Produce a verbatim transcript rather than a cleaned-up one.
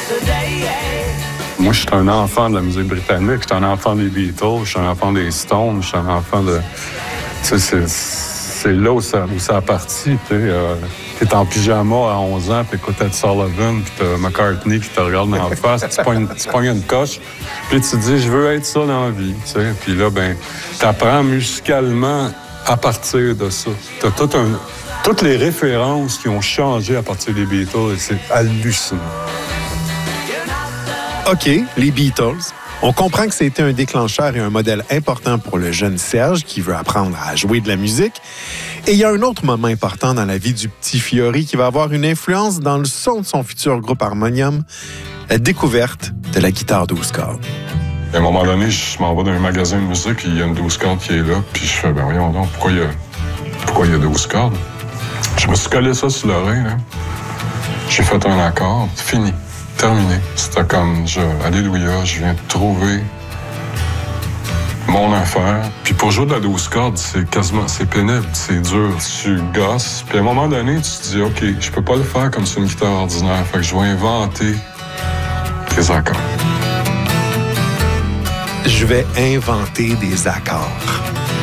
Moi, je suis un enfant de la musique britannique, je suis un enfant des Beatles, je suis un enfant des Stones, je suis un enfant de... Tu sais, c'est, c'est là où ça, où ça a parti, tu sais. Euh, t'es en pyjama à onze ans, puis écoutes Ed Sullivan, puis t'as McCartney qui te regarde dans la face, tu pognes, tu pognes une coche, puis tu te dis, je veux être ça dans la vie, tu sais. Puis là, ben, t'apprends musicalement à partir de ça. T'as tout un... Toutes les références qui ont changé à partir des Beatles, c'est hallucinant. OK, les Beatles. On comprend que c'était un déclencheur et un modèle important pour le jeune Serge qui veut apprendre à jouer de la musique. Et il y a un autre moment important dans la vie du petit Fiori qui va avoir une influence dans le son de son futur groupe Harmonium, la découverte de la guitare douze cordes. À un moment donné, je m'en vais dans un magasin de musique et il y a une douze cordes qui est là. Puis je fais, ben voyons donc, pourquoi il y a, pourquoi il y a douze cordes? Je me suis collé ça sur l'oreille, là. J'ai fait un accord, fini. Terminé. C'était comme, je, alléluia, je viens de trouver mon affaire. Puis pour jouer de la douze cordes, c'est quasiment, c'est pénible, c'est dur, tu gosses. Puis à un moment donné, tu te dis, OK, je peux pas le faire comme sur une guitare ordinaire, fait que je vais inventer des accords. Je vais inventer des accords.